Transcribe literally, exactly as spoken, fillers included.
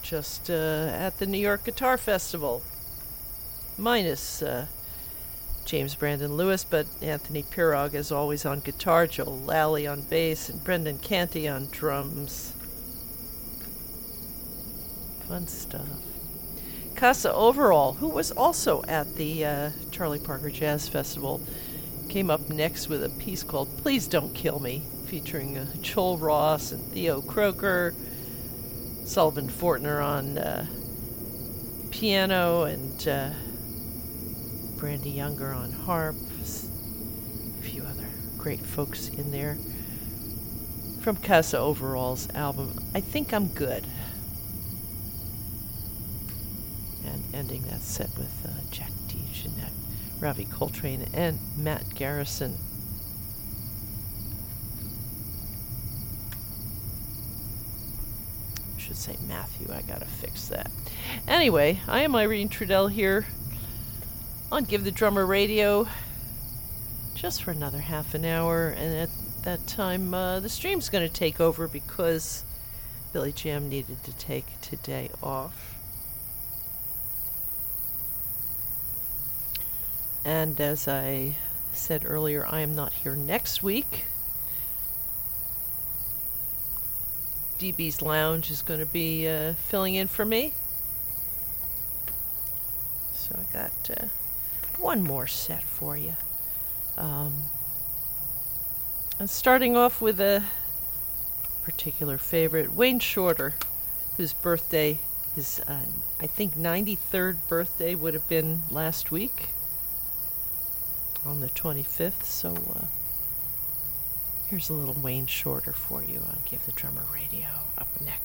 just uh, at the New York Guitar Festival. Minus uh, James Brandon Lewis, but Anthony Pirog is always on guitar, Joel Lally on bass, and Brendan Canty on drums. Fun stuff. Casa Overall, who was also at the uh, Charlie Parker Jazz Festival, came up next with a piece called Please Don't Kill Me, featuring uh, Joel Ross and Theo Croker, Sullivan Fortner on uh, piano, and uh, Brandy Younger on harp, a few other great folks in there. From Casa Overall's album, I Think I'm Good. And ending that set with uh, Jack DeJohnette, Ravi Coltrane, and Matt Garrison. I should say Matthew, I gotta fix that. Anyway, I am Irene Trudell here on Give the Drummer Radio, just for another half an hour, and at that time uh, the stream's going to take over because Billy Jam needed to take today off. And as I said earlier, I am not here next week. D B's Lounge is going to be uh, filling in for me. So I got uh, one more set for you. Um, and starting off with a particular favorite, Wayne Shorter, whose birthday is, uh, I think, ninety-third birthday would have been last week on the twenty-fifth. So uh, here's a little Wayne Shorter for you on Give the Drummer Radio up next.